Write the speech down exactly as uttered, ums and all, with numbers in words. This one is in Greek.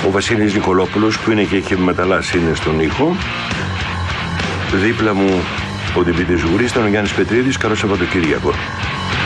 Ο Βασίλης Νικολόπουλος, που είναι και έχει μεταλλάσει, είναι στον ήχο. Δίπλα μου ο Δημήτρης Ζουγρής, ήταν ο Γιάννης Πετρίδης. Καλό Σαββατοκύριακο.